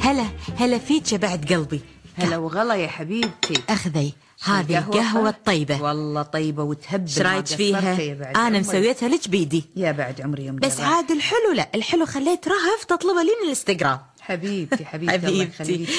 هلا فيك يا بعد قلبي. هلا وغلا يا حبيبتي. أخذي هذه القهوة الطيبة، والله طيبة وتهبل. ايش رايك فيها؟ أنا مسويتها لك بيدي. يا بعد عمري يوم بس عاد الحلو، لا الحلو خليت رهف تطلبها لي من الانستغرام. حبيبتي الله يخليك.